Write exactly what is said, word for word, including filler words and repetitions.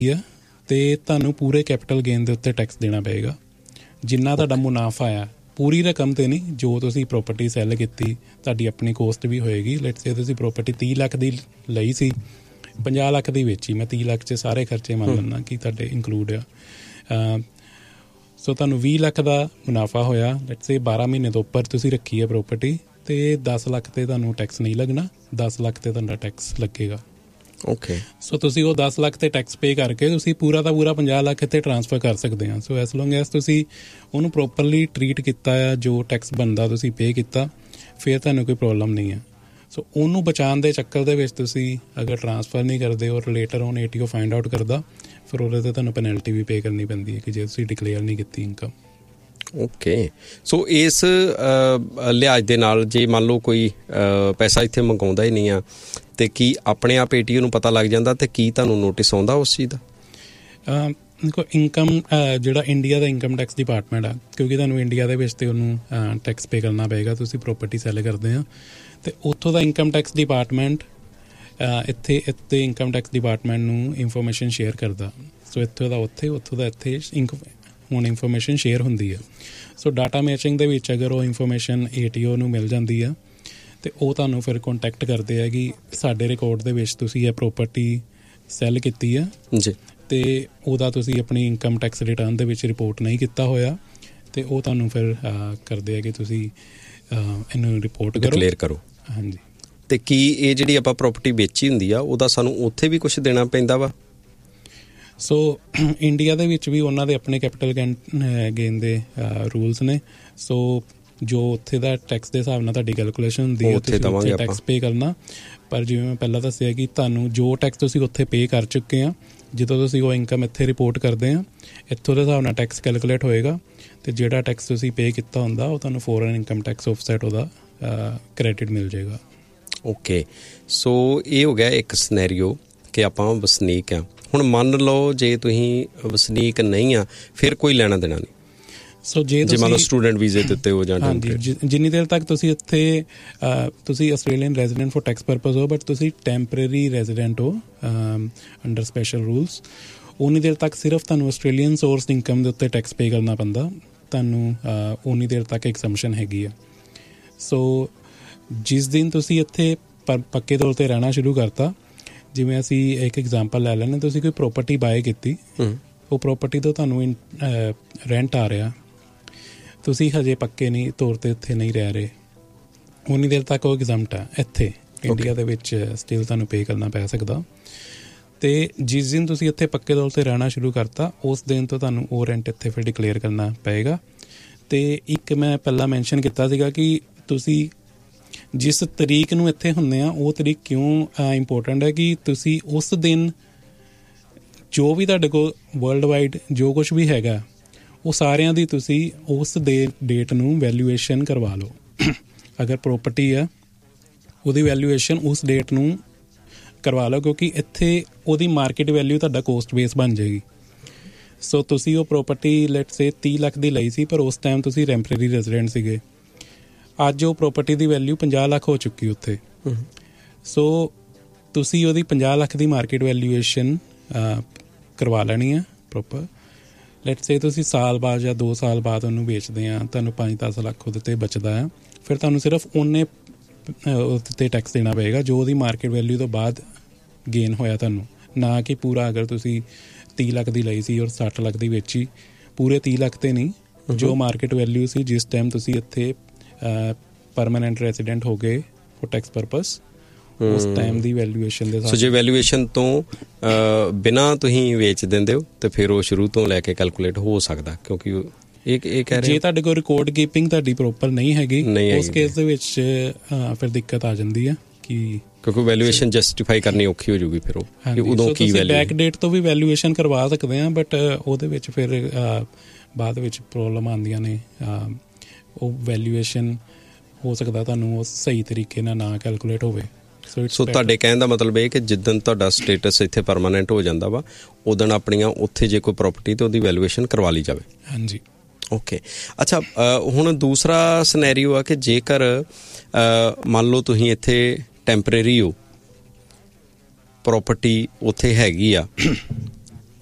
ਆ ਅਤੇ ਤੁਹਾਨੂੰ ਪੂਰੇ ਕੈਪੀਟਲ ਗੇਨ ਦੇ ਉੱਤੇ ਟੈਕਸ ਦੇਣਾ ਪਏਗਾ। ਜਿੰਨਾ ਤੁਹਾਡਾ ਮੁਨਾਫਾ ਆ, ਪੂਰੀ ਰਕਮ 'ਤੇ ਨਹੀਂ, ਜੋ ਤੁਸੀਂ ਪ੍ਰੋਪਰਟੀ ਸੈੱਲ ਕੀਤੀ ਤੁਹਾਡੀ ਆਪਣੀ ਕੋਸਟ ਵੀ ਹੋਏਗੀ। ਲੈਟਸ ਸੇ ਤੁਸੀਂ ਪ੍ਰੋਪਰਟੀ ਤੀਹ ਲੱਖ ਦੀ ਲਈ ਸੀ, ਪੰਜਾਹ ਲੱਖ ਦੀ ਵੇਚੀ, ਮੈਂ ਤੀਹ ਲੱਖ 'ਚ ਸਾਰੇ ਖਰਚੇ ਮੰਨ ਲੈਂਦਾ ਕਿ ਤੁਹਾਡੇ ਇਨਕਲੂਡ ਆ। ਸੋ ਤੁਹਾਨੂੰ ਵੀਹ ਲੱਖ ਦਾ ਮੁਨਾਫਾ ਹੋਇਆ। ਲੈਟਸ ਸੇ ਬਾਰਾਂ ਮਹੀਨੇ ਤੋਂ ਉੱਪਰ ਤੁਸੀਂ ਰੱਖੀ ਹੈ ਪ੍ਰੋਪਰਟੀ, ਅਤੇ ਦਸ ਲੱਖ 'ਤੇ ਤੁਹਾਨੂੰ ਟੈਕਸ ਨਹੀਂ ਲੱਗਣਾ, ਦਸ ਲੱਖ 'ਤੇ ਤੁਹਾਡਾ ਟੈਕਸ ਲੱਗੇਗਾ। ਓਕੇ, ਸੋ ਤੁਸੀਂ ਉਹ ਦਸ ਲੱਖ 'ਤੇ ਟੈਕਸ ਪੇ ਕਰਕੇ ਤੁਸੀਂ ਪੂਰਾ ਦਾ ਪੂਰਾ ਪੰਜਾਹ ਲੱਖ ਇੱਥੇ ਟਰਾਂਸਫਰ ਕਰ ਸਕਦੇ ਹਾਂ। ਸੋ ਐਸ ਲੌਂਗ ਐਸ ਤੁਸੀਂ ਉਹਨੂੰ ਪ੍ਰੋਪਰਲੀ ਟਰੀਟ ਕੀਤਾ ਆ, ਜੋ ਟੈਕਸ ਬਣਦਾ ਤੁਸੀਂ ਪੇ ਕੀਤਾ, ਫਿਰ ਤੁਹਾਨੂੰ ਕੋਈ ਪ੍ਰੋਬਲਮ ਨਹੀਂ ਹੈ। ਸੋ ਉਹਨੂੰ ਬਚਾਉਣ ਦੇ ਚੱਕਰ ਦੇ ਵਿੱਚ ਤੁਸੀਂ ਅਗਰ ਟਰਾਂਸਫਰ ਨਹੀਂ ਕਰਦੇ ਔਰ later on A T O find out ਕਰਦਾ, ਫਿਰ ਉਹਦੇ 'ਤੇ ਤੁਹਾਨੂੰ ਪੈਨਲਟੀ ਵੀ ਪੇ ਕਰਨੀ ਪੈਂਦੀ ਹੈ ਕਿ ਜੇ ਤੁਸੀਂ ਡਿਕਲੇਅਰ ਨਹੀਂ ਕੀਤੀ ਇਨਕਮ। ਓਕੇ, ਸੋ ਇਸ ਲਿਹਾਜ਼ ਦੇ ਨਾਲ ਜੇ ਮੰਨ ਲਓ ਕੋਈ ਪੈਸਾ ਇੱਥੇ ਮੰਗਵਾਉਂਦਾ ਹੀ ਨਹੀਂ ਆ, ਅਤੇ ਕੀ ਆਪਣੇ ਆਪ ਏ ਟੀ ਓ ਨੂੰ ਪਤਾ ਲੱਗ ਜਾਂਦਾ ਅਤੇ ਕੀ ਤੁਹਾਨੂੰ ਨੋਟਿਸ ਆਉਂਦਾ ਉਸ ਚੀਜ਼ ਦਾ? ਦੇਖੋ, ਇਨਕਮ ਜਿਹੜਾ ਇੰਡੀਆ ਦਾ ਇਨਕਮ ਟੈਕਸ ਡਿਪਾਰਟਮੈਂਟ ਆ, ਕਿਉਂਕਿ ਤੁਹਾਨੂੰ ਇੰਡੀਆ ਦੇ ਵਿੱਚ ਤਾਂ ਉਹਨੂੰ ਟੈਕਸ ਪੇ ਕਰਨਾ ਪਏਗਾ, ਤੁਸੀਂ ਪ੍ਰੋਪਰਟੀ ਸੈੱਲ ਕਰਦੇ ਆ, ਅਤੇ ਉੱਥੋਂ ਦਾ ਇਨਕਮ ਟੈਕਸ ਡਿਪਾਰਟਮੈਂਟ ਇੱਥੇ ਇੱਥੇ ਇਨਕਮ ਟੈਕਸ ਡਿਪਾਰਟਮੈਂਟ ਨੂੰ ਇਨਫੋਰਮੇਸ਼ਨ ਸ਼ੇਅਰ ਕਰਦਾ। ਸੋ ਇੱਥੋਂ ਦਾ ਉੱਥੇ, ਉੱਥੋਂ ਦਾ ਇੱਥੇ ਇੰਕ ਹੁਣ ਇਨਫੋਰਮੇਸ਼ਨ ਸ਼ੇਅਰ ਹੁੰਦੀ ਹੈ। ਸੋ ਡਾਟਾ ਮੈਚਿੰਗ ਦੇ ਵਿੱਚ ਅਗਰ ਉਹ ਇਨਫੋਰਮੇਸ਼ਨ ਏ ਟੀ ਓ ਨੂੰ ਮਿਲ ਜਾਂਦੀ ਆ, ਅਤੇ ਉਹ ਤੁਹਾਨੂੰ ਫਿਰ ਕੋਂਟੈਕਟ ਕਰਦੇ ਆ ਕਿ ਸਾਡੇ ਰਿਕਾਰਡ ਦੇ ਵਿੱਚ ਤੁਸੀਂ ਇਹ ਪ੍ਰੋਪਰਟੀ ਸੈੱਲ ਕੀਤੀ ਆ ਜੀ, ਅਤੇ ਉਹਦਾ ਤੁਸੀਂ ਆਪਣੀ ਇਨਕਮ ਟੈਕਸ ਰਿਟਰਨ ਦੇ ਵਿੱਚ ਰਿਪੋਰਟ ਨਹੀਂ ਕੀਤਾ ਹੋਇਆ, ਅਤੇ ਉਹ ਤੁਹਾਨੂੰ ਫਿਰ ਕਰਦੇ ਆ ਕਿ ਤੁਸੀਂ ਇਹਨੂੰ ਰਿਪੋਰਟ ਡਿਕਲੇਅਰ ਕਰੋ। ਹਾਂਜੀ, ਅਤੇ ਕੀ ਇਹ ਜਿਹੜੀ ਆਪਾਂ ਪ੍ਰੋਪਰਟੀ ਵੇਚੀ ਹੁੰਦੀ ਆ ਉਹਦਾ ਸਾਨੂੰ ਉੱਥੇ ਵੀ ਕੁਛ ਦੇਣਾ ਪੈਂਦਾ ਵਾ? ਸੋ ਇੰਡੀਆ ਦੇ ਵਿੱਚ ਵੀ ਉਹਨਾਂ ਦੇ ਆਪਣੇ ਕੈਪੀਟਲ ਗੇਨ ਗੇਨ ਦੇ ਰੂਲਸ ਨੇ। ਸੋ ਜੋ ਉੱਥੇ ਦਾ ਟੈਕਸ ਦੇ ਹਿਸਾਬ ਨਾਲ ਤੁਹਾਡੀ ਕੈਲਕੂਲੇਸ਼ਨ ਹੁੰਦੀ ਹੈ, ਤੁਸੀਂ ਉੱਥੇ ਟੈਕਸ ਪੇ ਕਰਨਾ। ਪਰ ਜਿਵੇਂ ਮੈਂ ਪਹਿਲਾਂ ਦੱਸਿਆ ਕਿ ਤੁਹਾਨੂੰ ਜੋ ਟੈਕਸ ਤੁਸੀਂ ਉੱਥੇ ਪੇ ਕਰ ਚੁੱਕੇ ਆ, ਜਦੋਂ ਤੁਸੀਂ ਉਹ ਇਨਕਮ ਇੱਥੇ ਰਿਪੋਰਟ ਕਰਦੇ ਆ, ਇੱਥੋਂ ਦੇ ਹਿਸਾਬ ਨਾਲ ਟੈਕਸ ਕੈਲਕੂਲੇਟ ਹੋਏਗਾ, ਅਤੇ ਜਿਹੜਾ ਟੈਕਸ ਤੁਸੀਂ ਪੇ ਕੀਤਾ ਹੁੰਦਾ ਉਹ ਤੁਹਾਨੂੰ ਫੋਰਨ ਇਨਕਮ ਟੈਕਸ ਆਫਸੈਟ ਉਹਦਾ ਕ੍ਰੈਡਿਟ ਮਿਲ ਜਾਏਗਾ। ਓਕੇ, ਸੋ ਇਹ ਹੋ ਗਿਆ ਇੱਕ ਸਿਨੈਰੀਓ ਕਿ ਆਪਾਂ ਵਸਨੀਕ ਆ। ਹੁਣ ਮੰਨ ਲਓ ਜੇ ਤੁਸੀਂ ਵਸਨੀਕ ਨਹੀਂ ਆ, ਫਿਰ ਕੋਈ ਲੈਣਾ ਦੇਣਾ ਨਹੀਂ। ਸੋ ਜੇ ਜੇ ਮੰਨ ਲਓ ਸਟੂਡੈਂਟ ਵੀਜ਼ੇ ਦੇ ਉੱਤੇ ਹੋ ਜਾਂ ਹਾਂਜੀ, ਜਿੰਨੀ ਦੇਰ ਤੱਕ ਤੁਸੀਂ ਇੱਥੇ ਤੁਸੀਂ Australian resident for tax purpose ਹੋ, ਬਟ ਤੁਸੀਂ ਟੈਂਪਰੇਰੀ ਰੈਜ਼ੀਡੈਂਟ ਹੋ ਅੰਡਰ ਸਪੈਸ਼ਲ ਰੂਲਸ, ਉਨੀ ਦੇਰ ਤੱਕ ਸਿਰਫ ਤੁਹਾਨੂੰ ਆਸਟ੍ਰੇਲੀਅਨ ਸੋਰਸ ਇਨਕਮ ਦੇ ਉੱਤੇ ਟੈਕਸ ਪੇ ਕਰਨਾ ਪੈਂਦਾ। ਤੁਹਾਨੂੰ ਉਨੀ ਦੇਰ ਤੱਕ ਐਗਜ਼ੈਂਪਸ਼ਨ ਹੈਗੀ ਆ। ਸੋ ਜਿਸ ਦਿਨ ਤੁਸੀਂ ਇੱਥੇ ਪ ਪੱਕੇ ਤੌਰ 'ਤੇ ਰਹਿਣਾ ਸ਼ੁਰੂ ਕਰਤਾ, ਜਿਵੇਂ ਅਸੀਂ ਇੱਕ ਐਗਜ਼ਾਮਪਲ ਲੈ ਲੈਂਦੇ, ਤੁਸੀਂ ਕੋਈ ਪ੍ਰੋਪਰਟੀ ਬਾਏ ਕੀਤੀ, ਉਹ ਪ੍ਰੋਪਰਟੀ ਤੋਂ ਤੁਹਾਨੂੰ ਰੈਂਟ ਆ ਰਿਹਾ, ਤੁਸੀਂ ਹਜੇ ਪੱਕੇ ਨਹੀਂ ਤੌਰ 'ਤੇ ਉੱਥੇ ਨਹੀਂ ਰਹਿ ਰਹੇ, ਉਨੀ ਦੇਰ ਤੱਕ ਉਹ ਐਗਜ਼ੈਂਪਟ ਆ। ਇੱਥੇ ਇੰਡੀਆ ਦੇ ਵਿੱਚ ਸਟਿਲ ਤੁਹਾਨੂੰ ਪੇ ਕਰਨਾ ਪੈ ਸਕਦਾ। ਅਤੇ ਜਿਸ ਦਿਨ ਤੁਸੀਂ ਇੱਥੇ ਪੱਕੇ ਤੌਰ 'ਤੇ ਰਹਿਣਾ ਸ਼ੁਰੂ ਕਰਤਾ, ਉਸ ਦਿਨ ਤੋਂ ਤੁਹਾਨੂੰ ਉਹ ਰੈਂਟ ਇੱਥੇ ਫਿਰ ਡਿਕਲੇਅਰ ਕਰਨਾ ਪਏਗਾ। ਅਤੇ ਇੱਕ ਮੈਂ ਪਹਿਲਾਂ ਮੈਂਸ਼ਨ ਕੀਤਾ ਸੀਗਾ ਕਿ ਤੁਸੀਂ ਜਿਸ ਤਰੀਕ ਨੂੰ ਇੱਥੇ ਹੁੰਦੇ ਆ, ਉਹ ਤਰੀਕ ਕਿਉਂ ਇੰਪੋਰਟੈਂਟ ਹੈ ਕਿ ਤੁਸੀਂ ਉਸ ਦਿਨ ਜੋ ਵੀ ਤੁਹਾਡੇ ਕੋਲ ਵਰਲਡ ਵਾਈਡ ਜੋ ਕੁਛ ਵੀ ਹੈਗਾ, ਉਹ ਸਾਰਿਆਂ ਦੀ ਤੁਸੀਂ ਉਸ ਦੇ ਡੇਟ ਨੂੰ ਵੈਲਿਊਏਸ਼ਨ ਕਰਵਾ ਲਓ। ਅਗਰ ਪ੍ਰੋਪਰਟੀ ਆ, ਉਹਦੀ ਵੈਲਿਊਏਸ਼ਨ ਉਸ ਡੇਟ ਨੂੰ ਕਰਵਾ ਲਓ, ਕਿਉਂਕਿ ਇੱਥੇ ਉਹਦੀ ਮਾਰਕੀਟ ਵੈਲਿਊ ਤੁਹਾਡਾ ਕੋਸਟ ਬੇਸ ਬਣ ਜਾਏਗੀ। ਸੋ ਤੁਸੀਂ ਉਹ ਪ੍ਰੋਪਰਟੀ ਲੈਟਸ ਸੇ ਤੀਹ ਲੱਖ ਦੀ ਲਈ ਸੀ, ਪਰ ਉਸ ਟਾਈਮ ਤੁਸੀਂ ਟੈਂਪਰੇਰੀ ਰੈਜ਼ੀਡੈਂਟ ਸੀਗੇ। ਅੱਜ ਉਹ ਪ੍ਰੋਪਰਟੀ ਦੀ ਵੈਲਿਊ ਪੰਜਾਹ ਲੱਖ ਹੋ ਚੁੱਕੀ ਉੱਥੇ। ਸੋ ਤੁਸੀਂ ਉਹਦੀ ਪੰਜਾਹ ਲੱਖ ਦੀ ਮਾਰਕੀਟ ਵੈਲਿਊਏਸ਼ਨ ਕਰਵਾ ਲੈਣੀ ਆ ਪ੍ਰੋਪਰ। ਲੈਟਸ ਸੇ ਤੁਸੀਂ ਸਾਲ ਬਾਅਦ ਜਾਂ ਦੋ ਸਾਲ ਬਾਅਦ ਉਹਨੂੰ ਵੇਚਦੇ ਆ, ਤੁਹਾਨੂੰ ਪੰਜ ਦਸ ਲੱਖ ਉਹਦੇ 'ਤੇ ਬਚਦਾ ਆ, ਫਿਰ ਤੁਹਾਨੂੰ ਸਿਰਫ ਉਹਨੇ ਉਹਦੇ 'ਤੇ ਟੈਕਸ ਦੇਣਾ ਪਏਗਾ ਜੋ ਉਹਦੀ ਮਾਰਕੀਟ ਵੈਲਿਊ ਤੋਂ ਬਾਅਦ ਗੇਨ ਹੋਇਆ ਤੁਹਾਨੂੰ, ਨਾ ਕਿ ਪੂਰਾ ਅਗਰ ਤੁਸੀਂ ਤੀਹ ਲੱਖ ਦੀ ਲਈ ਸੀ ਔਰ ਸੱਠ ਲੱਖ ਦੀ ਵੇਚੀ, ਪੂਰੇ ਤੀਹ ਲੱਖ 'ਤੇ ਨਹੀਂ, ਜੋ ਮਾਰਕੀਟ ਵੈਲਿਊ ਸੀ ਜਿਸ ਟਾਈਮ ਤੁਸੀਂ ਇੱਥੇ ਪਰਮਾਨੈਂਟ ਰੈਜ਼ੀਡੈਂਟ ਹੋ ਗਏ ਫॉर ਟੈਕਸ ਪਰਪਸ, ਉਸ ਟਾਈਮ ਦੀ ਵੈਲਿਊਏਸ਼ਨ ਦੇ ਹਿਸਾਬ। ਸੋ ਜੇ ਵੈਲਿਊਏਸ਼ਨ ਤੋਂ ਬਿਨਾਂ ਤੁਸੀਂ ਵੇਚ ਦਿੰਦੇ ਹੋ ਤਾਂ ਫਿਰ ਉਹ ਸ਼ੁਰੂ ਤੋਂ ਲੈ ਕੇ ਕੈਲਕੂਲੇਟ ਹੋ ਸਕਦਾ, ਕਿਉਂਕਿ ਇਹ ਇਹ ਕਹਿ ਰਹੇ ਜੇ ਤੁਹਾਡੇ ਕੋਲ ਰਿਕਾਰਡ ਕੀਪਿੰਗ ਤੁਹਾਡੀ ਪ੍ਰੋਪਰ ਨਹੀਂ ਹੈਗੀ, ਉਸ ਕੇਸ ਦੇ ਵਿੱਚ ਫਿਰ ਦਿੱਕਤ ਆ ਜਾਂਦੀ ਆ ਕਿ ਕਿਉਂਕਿ ਵੈਲਿਊਏਸ਼ਨ ਜਸਟੀਫਾਈ ਕਰਨੀ ਔਖੀ ਹੋ ਜਾਊਗੀ। ਫਿਰ ਉਹ ਉਦੋਂ ਕੀ ਵੈਲਿਊ ਬੈਕ ਡੇਟ ਤੋਂ ਵੀ ਵੈਲਿਊਏਸ਼ਨ ਕਰਵਾ ਸਕਦੇ ਹਾਂ, ਬਟ ਉਹਦੇ ਵਿੱਚ ਫਿਰ ਬਾਅਦ ਵਿੱਚ ਪ੍ਰੋਬਲਮ ਆਉਂਦੀਆਂ ਨੇ। ਉਹ ਵੈਲਿਊਏਸ਼ਨ ਹੋ ਸਕਦਾ ਤੁਹਾਨੂੰ ਉਹ ਸਹੀ ਤਰੀਕੇ ਨਾਲ ਨਾ ਕੈਲਕੂਲੇਟ ਹੋਵੇ। ਸੋ ਤੁਹਾਡੇ ਕਹਿਣ ਦਾ ਮਤਲਬ ਇਹ ਕਿ ਜਿੱਦਣ ਤੁਹਾਡਾ ਸਟੇਟਸ ਇੱਥੇ ਪਰਮਾਨੈਂਟ ਹੋ ਜਾਂਦਾ ਵਾ, ਉਦੋਂ ਆਪਣੀਆਂ ਉੱਥੇ ਜੇ ਕੋਈ ਪ੍ਰੋਪਰਟੀ ਤਾਂ ਉਹਦੀ ਵੈਲਿਊਏਸ਼ਨ ਕਰਵਾ ਲਈ ਜਾਵੇ। ਹਾਂਜੀ, ਓਕੇ। ਅੱਛਾ, ਹੁਣ ਦੂਸਰਾ ਸਿਨੈਰੀਓ ਆ ਕਿ ਜੇਕਰ ਮੰਨ ਲਓ ਤੁਸੀਂ ਇੱਥੇ ਟੈਂਪਰੇਰੀ ਹੋ, ਪ੍ਰੋਪਰਟੀ ਉੱਥੇ ਹੈਗੀ ਆ